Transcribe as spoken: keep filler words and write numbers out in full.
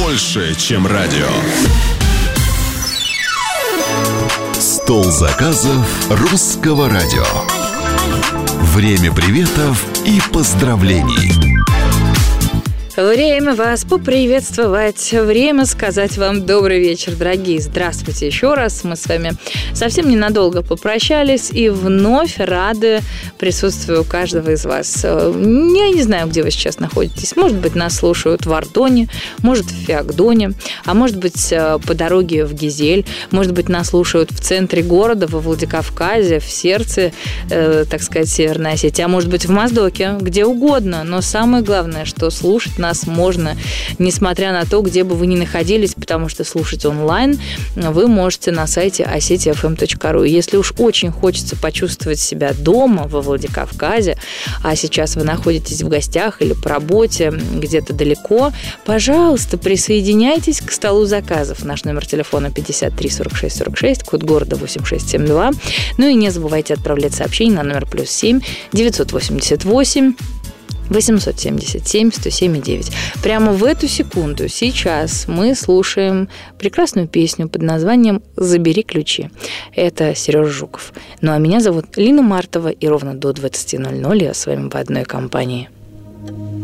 больше, чем радио. Стол заказов русского радио. Время приветов и поздравлений. Время вас поприветствовать, время сказать вам добрый вечер, дорогие. Здравствуйте еще раз. Мы с вами совсем ненадолго попрощались и вновь рады присутствию каждого из вас. Я не знаю, где вы сейчас находитесь. Может быть, нас слушают в Ардоне, может, в Феогдоне, а может быть, по дороге в Гизель, может быть, нас слушают в центре города, во Владикавказе, в сердце, э, так сказать, Северной Осетии, а может быть, в Моздоке, где угодно. Но самое главное, что слушать нас можно, несмотря на то, где бы вы ни находились, потому что слушать онлайн вы можете на сайте осетия эф эм точка ру. Если уж очень хочется почувствовать себя дома во Владикавказе, а сейчас вы находитесь в гостях или по работе где-то далеко, пожалуйста, присоединяйтесь к столу заказов. Наш номер телефона пятьдесят три сорок шесть сорок шесть, код города восемь шесть семь два. Ну и не забывайте отправлять сообщения на номер плюс семь девятьсот восемьдесят восемь восемьсот семьдесят семь сто семь девять. Прямо в эту секунду, сейчас мы слушаем прекрасную песню под названием «Забери ключи». Это Сережа Жуков. Ну а меня зовут Лина Мартова, и ровно до двадцати ноль-ноль я с вами в одной компании.